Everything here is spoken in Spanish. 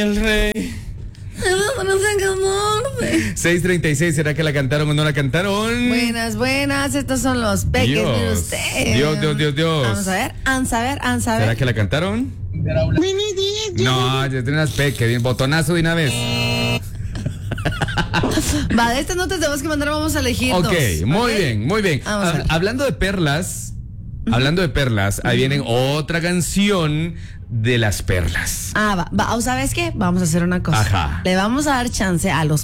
El rey. 6:36, ¿será que la cantaron o no la cantaron? Buenas, buenas, estos son los peques de usted. Dios. Vamos a ver. ¿Será que la cantaron? No, ya tiene unas peques, botonazo de una vez. Va, de estas notas de voz que mandaron vamos a elegir Ok, dos. muy bien. Vamos a ver. Hablando de perlas, ahí viene otra canción de las perlas. Va, ¿sabes qué? Vamos a hacer una cosa. Ajá. Le vamos a dar chance a los